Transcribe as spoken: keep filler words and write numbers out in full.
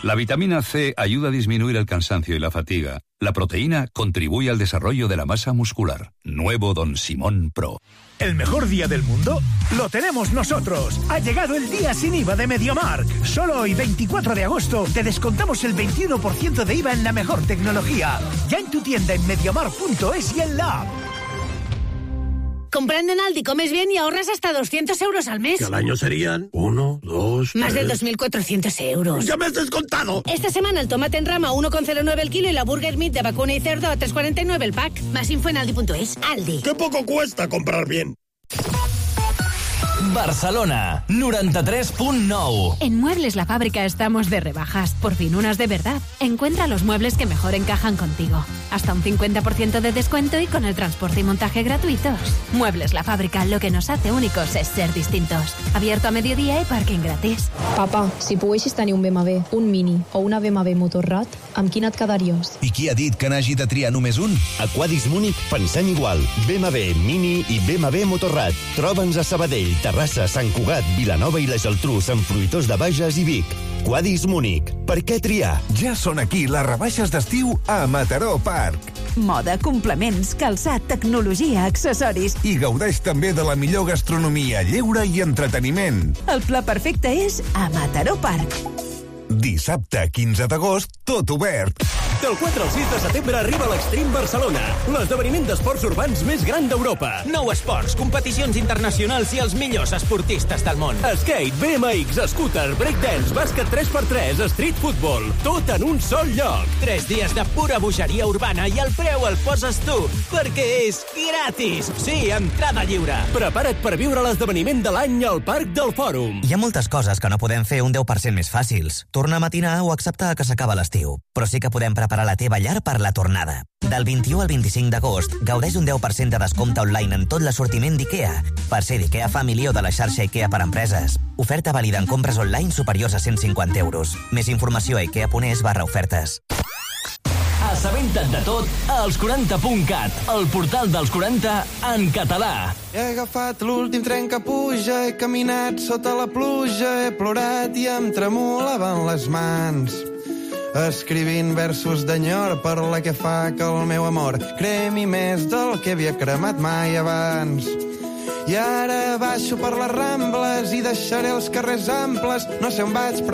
La vitamina C ayuda a disminuir el cansancio y la fatiga. La proteína contribuye al desarrollo de la masa muscular. Nuevo Don Simón Pro. ¿El mejor día del mundo? ¡Lo tenemos nosotros! Ha llegado el día sin I V A de MediaMarkt. Solo hoy, veinticuatro de agosto, te descontamos el veintiuno por ciento de I V A en la mejor tecnología. Ya en tu tienda en mediamarkt punto es y en la app. Comprando en Aldi comes bien y ahorras hasta doscientos euros al mes. Que al año serían uno, dos, Más tres... de dos mil cuatrocientos euros. ¡Ya me has descontado! Esta semana el tomate en rama a uno coma cero nueve el kilo y la burger meat de vacuna y cerdo a tres coma cuarenta y nueve el pack. Más info en aldi punto es. Aldi. ¡Qué poco cuesta comprar bien! Barcelona, noranta-tres punt nou. En Muebles La Fábrica estamos de rebajas, por fin unas de verdad. Encuentra los muebles que mejor encajan contigo. Hasta un cincuenta por ciento de descuento y con el transporte y montaje gratuitos. Muebles La Fábrica, lo que nos hace únicos es ser distintos. Abierto a mediodía y parking gratis. Papa, si poguessis tenir un B M W, un Mini o una B M W Motorrad, amb quin et quedaries? I qui ha dit que n'hagi de triar només un? A Quadis Múnich pensem igual. B M W Mini i B M W Motorrad. Troba'ns a Sabadell, Terrassa, Sant Cugat, Vilanova i la Geltrú, Sant Fruitós de Bages i Vic. Quadis Múnich. Per què triar? Ja són aquí les rebaixes d'estiu a Mataró Park. Moda, complements, calçat, tecnologia, accessoris. I gaudeix també de la millor gastronomia, lleure i entreteniment. El pla perfecte és a Mataró Park. Dissabte, quinze d'agost, tot obert. Del quatre al sis de setembre arriba l'Extreme Barcelona, l'esdeveniment d'esports urbans més gran d'Europa. Nou esports, competicions internacionals i els millors esportistes del món. Skate, B M X, scooter, breakdance, bàsquet tres per tres, street football, tot en un sol lloc. Tres dies de pura bogeria urbana i el preu el poses tu, perquè és gratis. Sí, entrada lliure. Prepara't per viure l'esdeveniment de l'any al Parc del Fòrum. Hi ha moltes coses que no podem fer un deu per cent més fàcils. Tornar a matinar o acceptar que s'acaba l'estiu. Però sí que podem preparar la teva llar per la tornada. Del vint-i-u al vint-i-cinc d'agost, gaudeix un deu per cent de descompte online en tot l'assortiment d'IKEA. Per ser d'IKEA Family o de la xarxa IKEA per empreses. Oferta vàlida en compres online superiors a cent cinquanta euros. Més informació a ikea punt es barra ofertes. Assabenta't de tot als quaranta punt cat, el portal dels quaranta en català. He agafat l'últim tren que puja, he caminat sota la pluja, he plorat i em tremolaven les mans. Escrivint versos d'enyor per la que fa que el meu amor cremi més del que havia cremat mai abans. I ara baixo per les Rambles i deixaré els carrers amples, no sé on vaig però